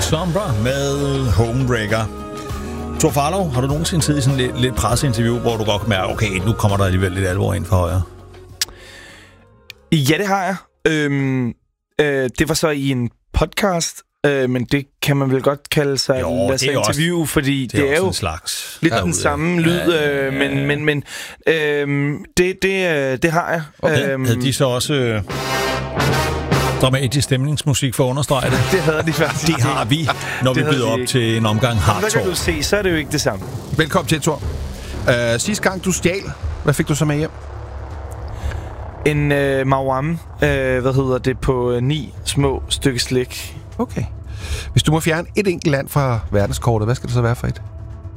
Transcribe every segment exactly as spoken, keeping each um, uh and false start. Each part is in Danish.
Sombra med Homebreaker. Thor Farlov, har du nogensinde siddet i sådan lidt, lidt presseinterview, hvor du godt kan mærke, okay, nu kommer der alligevel lidt alvor ind for højre? Ja, det har jeg. Øhm, øh, det var så i en podcast, øh, men det kan man vel godt kalde sig jo, lad sig interview, også, fordi det er, det er jo en slags lidt den samme lyd, øh, men, men, men øh, det, det, øh, det har jeg. Okay. Øhm, havde de så også øh, dramatisk stemningsmusik for at understrege det? Det havde de faktisk. Det har vi, når det vi byder op ikke. til en omgang hard talk. Så kan du se, så er det jo ikke det samme. Velkommen til, Thor. Uh, sidste gang du stjal, hvad fik du så med hjem? En øh, mawam, øh, hvad hedder det, på øh, ni små stykker slik. Okay. Hvis du må fjerne et enkelt land fra verdenskortet, hvad skal det så være for et?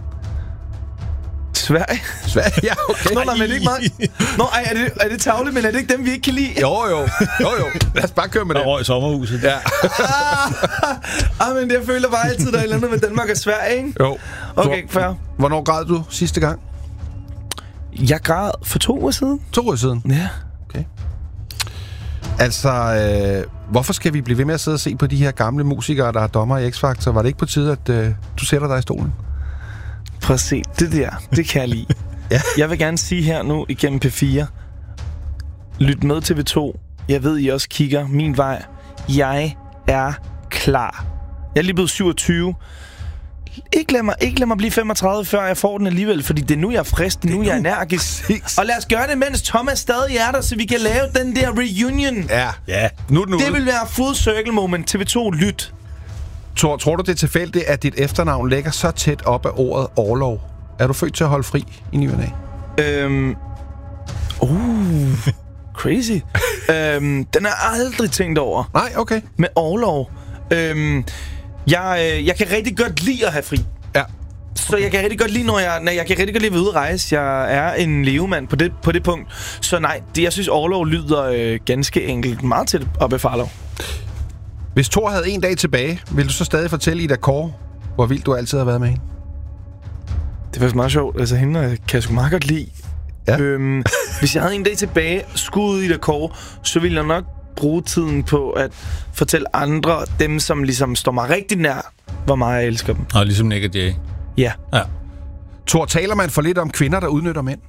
Sverige? Sverige, ja, okay. Nå, nej, men er det ikke meget... Nå, ej, er det, er det tavle, men er det ikke dem, vi ikke kan lide? Jo, jo. Jo, jo. Lad os bare køre med det. Der røg sommerhuset. Ja. ah, men jeg føler bare altid, der er et eller andet med Danmark og Sverige, ikke? Jo. Okay, fair. Hvornår græd du sidste gang? Jeg græd for to år siden. To år siden? Ja. Okay. Altså, øh, hvorfor skal vi blive ved med at sidde og se på de her gamle musikere, der er dommer i X-Factor? Var det ikke på tide, at øh, du sætter dig i stolen? Prøv at se, det der, det kan jeg lide. Ja. Jeg vil gerne sige her nu igennem P fire. Lyt med T V to. Jeg ved, I også kigger min vej. Jeg er klar. Jeg er lige blevet syvogtyve. Ikke lad mig, ikke lad mig blive femogtredive, før jeg får den alligevel, fordi det er nu, jeg er frisk, det er nu, jeg er energisk. Og lad os gøre det, mens Thomas stadig er der, så vi kan lave den der reunion. Ja, ja. Nu er den ude. Det vil være full circle moment. T V to, lyt. Tror, tror du, det er tilfældigt, at dit efternavn ligger så tæt op af ordet orlov? Er du født til at holde fri i ny og næ? Øhm... Uh... Crazy. øhm, den har jeg aldrig tænkt over. Nej, okay. Med orlov. Øhm... Jeg, øh, jeg kan rigtig godt lide at have fri. Ja. Så jeg kan rigtig godt lide, når jeg, når jeg kan rigtig godt lide at være ude at rejse. Jeg er en levemand på det, på det punkt. Så nej, det, jeg synes, orlov lyder øh, ganske enkelt meget tæt op ad Farlov. Hvis Thor havde en dag tilbage, vil du så stadig fortælle Ida Kåre, hvor vildt du altid har været med hende? Det var meget sjovt. Altså, hende kan jeg sgu meget godt lide. Ja. Øhm, hvis jeg havde en dag tilbage, skulle Ida Kåre, så ville jeg nok bruge tiden på at fortælle andre, dem som ligesom står mig rigtig nær, hvor meget jeg elsker dem. Og ligesom Nick og Jay. Ja. Ja. Thor, taler man for lidt om kvinder, der udnytter mænd?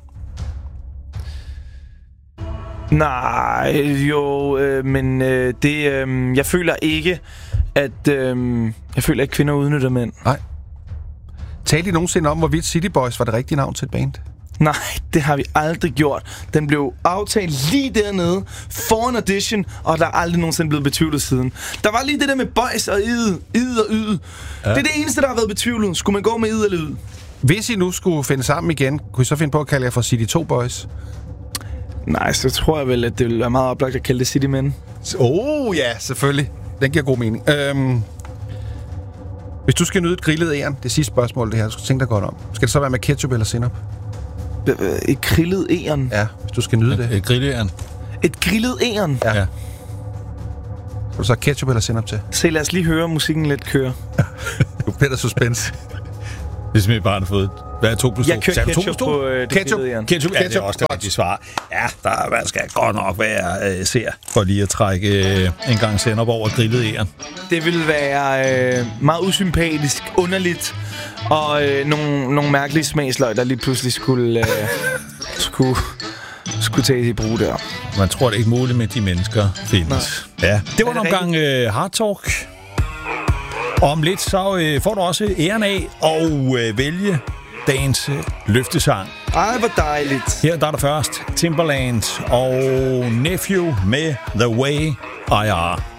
Nej, jo, øh, men øh, det, øh, jeg føler ikke, at øh, jeg føler ikke, kvinder udnytter mænd. Nej. Talte I nogensinde om, hvorvidt City Boys var det rigtige navn til et band? Nej, det har vi aldrig gjort. Den blev aftalt lige dernede for en audition, og der er aldrig nogensinde blevet betvivlet siden. Der var lige det der med boys og id, id og yd. Ja. Det er det eneste, der har været betvivlet. Skulle man gå med id eller yd? Hvis I nu skulle finde sammen igen, kunne I så finde på at kalde jer for City to Boys? Nej, så tror jeg vel, at det ville være meget oplagt at kalde det City Men. Åh oh, ja, selvfølgelig. Den giver god mening. Øhm, hvis du skal nyde et grillet æren, det sidste spørgsmål, det her, du skal tænke dig godt om. Skal det så være med ketchup eller sennep? Et grillet æren? Ja, hvis du skal nyde et, det. Et grillet æren? Et grillet æren? Ja. ja. Skal du så ketchup eller sennep til? Se, lad os lige høre musikken lidt køre. Du bliver der suspense. Hvis vi bare har fået... Hvad er to plus to? Jeg kører ketchup på øh, det ketchup. ketchup. Ketchup, ja, det er også det rigtige svar. Ja, der man skal godt nok være øh, ser for lige at trække øh, en gang sender op over grillet æren. Det vil være øh, meget usympatisk, underligt, og øh, nogle, nogle mærkelige smagsløg, der lige pludselig skulle, øh, skulle, skulle tages i brug der. Man tror, det er ikke muligt med, de mennesker findes. Nej. Ja, det var en omgang øh, hard talk. Og om lidt, så øh, får du også æren af at øh, vælge dagens øh, løftesang. Ej, hvor dejligt. Her der er der først Timbaland og Nephew med The Way I Are.